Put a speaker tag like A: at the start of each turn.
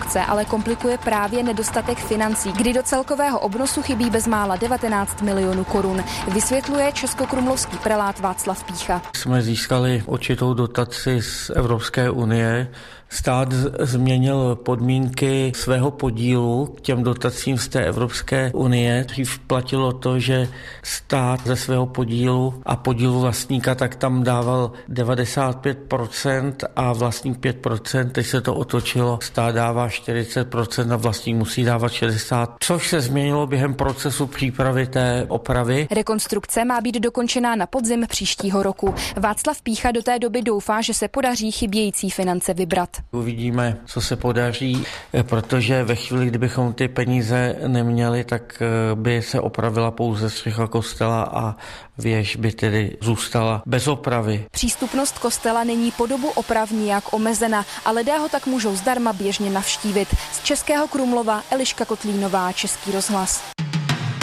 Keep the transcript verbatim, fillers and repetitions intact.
A: rekonstrukce ale komplikuje právě nedostatek financí, kdy do celkového obnosu chybí bezmála devatenáct milionů korun. Vysvětluje českokrumlovský prelát Václav Pícha.
B: Jsme získali určitou dotaci z Evropské unie. Stát změnil podmínky svého podílu k těm dotacím z té Evropské unie. Dřív platilo to, že stát ze svého podílu a podílu vlastníka tak tam dával devadesát pět procent a vlastník pět procent. Teď se to otočilo, stát dává čtyřicet procent a vlastník musí dávat šedesát procent, což se změnilo během procesu přípravy té opravy.
A: Rekonstrukce má být dokončená na podzim příštího roku. Václav Pícha do té doby doufá, že se podaří chybějící finance vybrat.
B: Uvidíme, co se podaří, protože ve chvíli, kdybychom ty peníze neměli, tak by se opravila pouze střecha kostela a věž by tedy zůstala bez opravy.
A: Přístupnost kostela není po dobu oprav nijak omezena a lidé ho tak můžou zdarma běžně navštívit. Z Českého Krumlova Eliška Kotlínová, Český rozhlas.